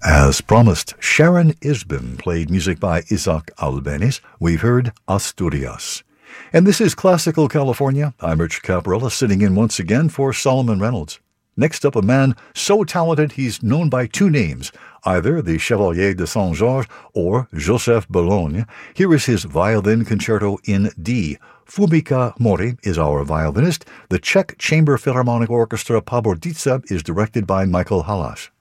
As promised, Sharon Isbin played music by Isaac Albeniz. We've heard Asturias. And this is Classical California. I'm Rich Caparella, sitting in once again for Solomon Reynolds. Next up, a man so talented he's known by two names, either the Chevalier de Saint-Georges or Joseph Bologne. Here is his violin concerto in D. Fumika Mori is our violinist. The Czech Chamber Philharmonic Orchestra Pabordica is directed by Michael Halas.